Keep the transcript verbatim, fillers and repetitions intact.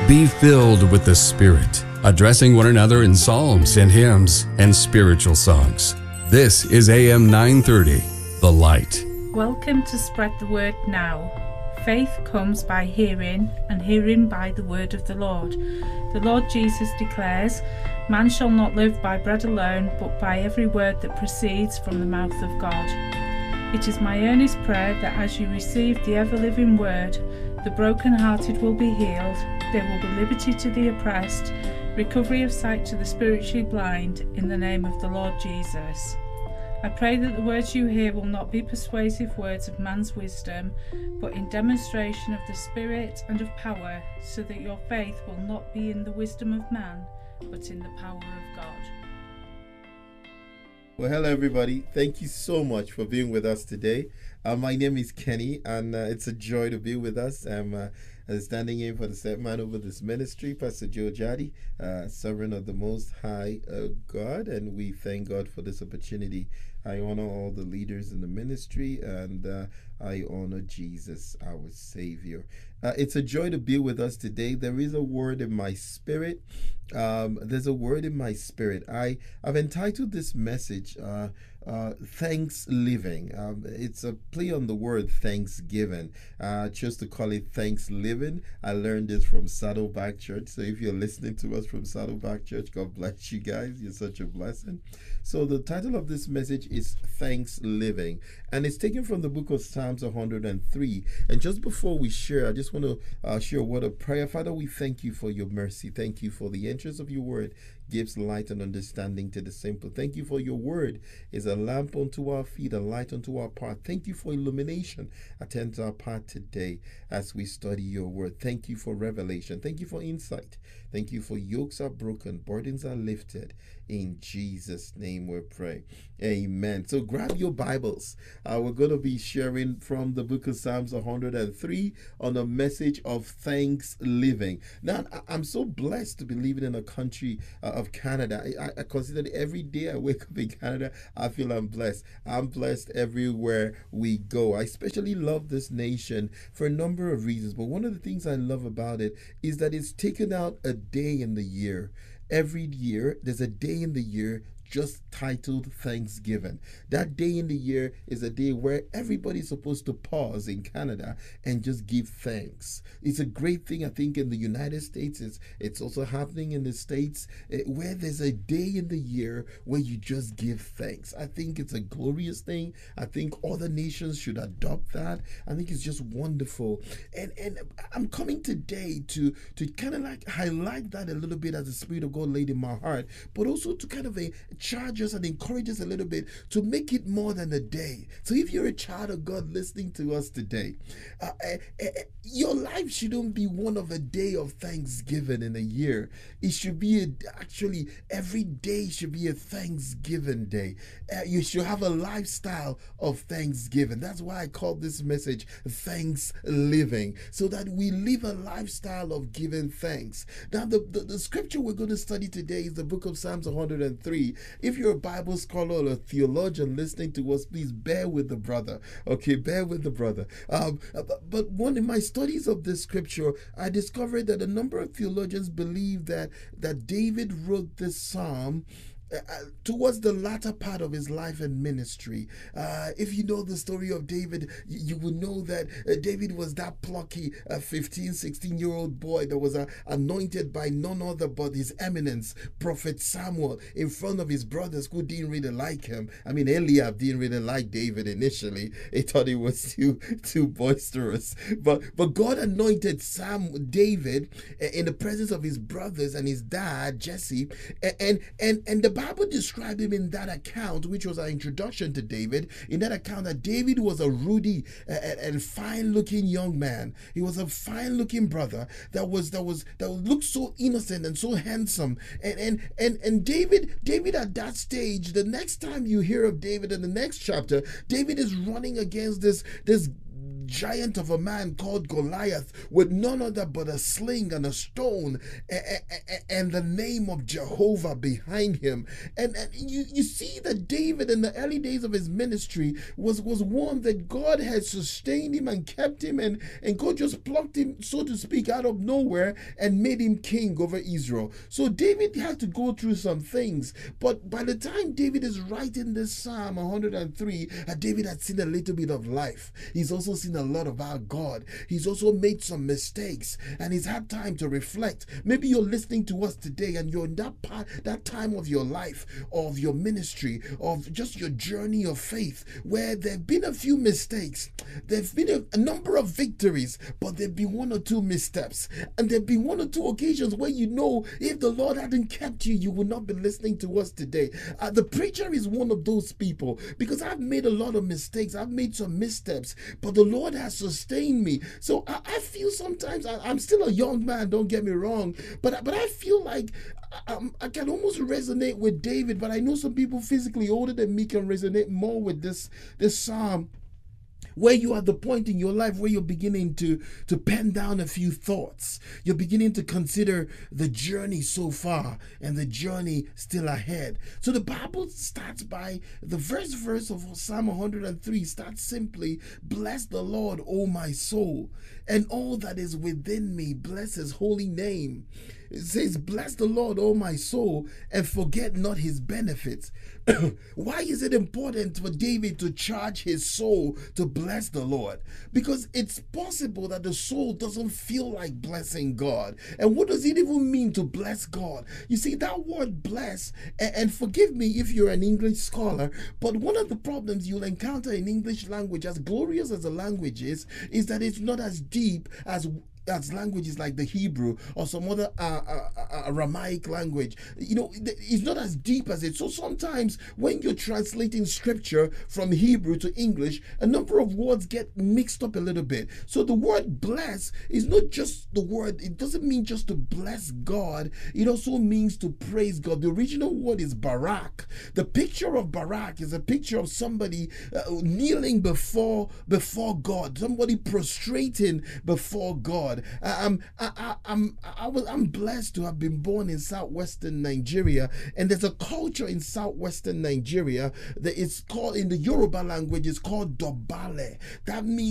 Be filled with the Spirit, addressing one another in psalms and hymns and spiritual songs. This is A M nine thirty, The Light. Welcome to Spread the Word Now. Faith comes by hearing, and hearing by the word of the Lord. The Lord Jesus declares, "Man shall not live by bread alone, but by every word that proceeds from the mouth of God." It is my earnest prayer that as you receive the ever-living word, the broken-hearted will be healed, there will be liberty to the oppressed, recovery of sight to the spiritually blind, in the name of the Lord Jesus. I pray that the words you hear will not be persuasive words of man's wisdom, but in demonstration of the Spirit and of power, so that your faith will not be in the wisdom of man, but in the power of God. Well, hello everybody. Thank you so much for being with us today. Uh, my name is Kenny, and uh, it's a joy to be with us. I'm uh, standing in for the set man over this ministry, Pastor Joe Jadi, uh, sovereign of the Most High uh, God, and we thank God for this opportunity. I honor all the leaders in the ministry, and uh, I honor Jesus, our Savior. Uh, it's a joy to be with us today. There is a word in my spirit. Um, there's a word in my spirit. I, I've entitled this message, uh, uh, Thanks Living. Um, it's a play on the word Thanksgiving. Uh, I chose to call it Thanks Living. I learned this from Saddleback Church. So if you're listening to us from Saddleback Church, God bless you guys. You're such a blessing. So the title of this message is Thanks Living, and it's taken from the book of Psalms one hundred three. And just before we share, I just want to uh, share a word of prayer. Father, we thank you for your mercy. Thank you for the entrance of your word gives light and understanding to the simple. Thank you for your word is a lamp unto our feet, a light unto our path. Thank you for illumination. Attend to our path today as we study your word. Thank you for revelation. Thank you for insight. Thank you for yokes are broken, burdens are lifted. In Jesus' name we pray. Amen. So grab your Bibles. Uh, we're going to be sharing from the book of Psalms one hundred three on a message of thanks living. Now, I'm so blessed to be living in a country uh, of Canada. I, I consider that every day I wake up in Canada, I feel I'm blessed. I'm blessed everywhere we go. I especially love this nation for a number of reasons. But one of the things I love about it is that it's taken out a day in the year. Every year, there's a day in the year just titled Thanksgiving. That day in the year is a day where everybody's supposed to pause in Canada and just give thanks. It's a great thing, I think, in the United States. It's, it's also happening in the States uh, where there's a day in the year where you just give thanks. I think it's a glorious thing. I think other nations should adopt that. I think it's just wonderful. And and I'm coming today to, to kind of like highlight that a little bit as the Spirit of God laid in my heart, but also to kind of a charge us and encourage us a little bit to make it more than a day. So if you're a child of God listening to us today, uh, uh, uh, your life shouldn't be one of a day of Thanksgiving in a year. It should be a, actually every day should be a Thanksgiving day. Uh, you should have a lifestyle of Thanksgiving. That's why I call this message Thanks Living, so that we live a lifestyle of giving thanks. Now the, the, the scripture we're going to study today is the book of Psalms one hundred three. If you're a Bible scholar or a theologian listening to us, please bear with the brother. Okay, bear with the brother. Um, but, but one in my studies of this scripture, I discovered that a number of theologians believe that, that David wrote this psalm Uh, towards the latter part of his life and ministry. Uh, if you know the story of David, you, you will know that uh, David was that plucky uh, fifteen, sixteen year old boy that was uh, anointed by none other but his eminence, Prophet Samuel, in front of his brothers who didn't really like him. I mean, Eliab didn't really like David initially. He thought he was too too boisterous. But but God anointed Sam David uh, in the presence of his brothers and his dad, Jesse, and and and the Bible described him in that account, which was our introduction to David, in that account that David was a ruddy and, and fine-looking young man. He was a fine-looking brother that was that was that looked so innocent and so handsome. And and and and David, David at that stage, the next time you hear of David in the next chapter, David is running against this this giant of a man called Goliath with none other but a sling and a stone and the name of Jehovah behind him. And, and you, you see that David in the early days of his ministry was, was one that God had sustained him and kept him, and, and God just plucked him, so to speak, out of nowhere and made him king over Israel. So David had to go through some things. But by the time David is writing this Psalm one hundred three, uh, David had seen a little bit of life. He's also seen a lot about God. He's also made some mistakes, and he's had time to reflect. Maybe you're listening to us today and you're in that part, that time of your life, of your ministry, of just your journey of faith, where there have been a few mistakes. There have been a, a number of victories, but there have been one or two missteps. And there have been one or two occasions where you know if the Lord hadn't kept you, you would not be listening to us today. Uh, the preacher is one of those people, because I've made a lot of mistakes. I've made some missteps, but the Lord has sustained me. So I, I feel sometimes I, I'm still a young man, don't get me wrong, but, but I feel like I, I can almost resonate with David, but I know some people physically older than me can resonate more with this, this psalm, where you are at the point in your life where you're beginning to, to pen down a few thoughts. You're beginning to consider the journey so far and the journey still ahead. So the Bible starts by, the first verse of Psalm one hundred three starts simply, "Bless the Lord, O my soul, and all that is within me, bless his holy name." It says, "Bless the Lord, O my soul, and forget not his benefits." Why is it important for David to charge his soul to bless the Lord? Because it's possible that the soul doesn't feel like blessing God. And what does it even mean to bless God? You see, that word bless, and, and forgive me if you're an English scholar, but one of the problems you'll encounter in English language, as glorious as the language is, is that it's not as deep as as languages like the Hebrew or some other uh, uh, uh, Aramaic language. You know, it's not as deep as it. So sometimes when you're translating scripture from Hebrew to English, a number of words get mixed up a little bit. So the word bless is not just the word, it doesn't mean just to bless God, it also means to praise God. The original word is barak. The picture of barak is a picture of somebody uh, kneeling before before God, somebody prostrating before God. I'm, I, I, I'm, I was, I'm blessed to have been born in southwestern Nigeria, and there's a culture in southwestern Nigeria that is called, in the Yoruba language, it's called Dobale. That means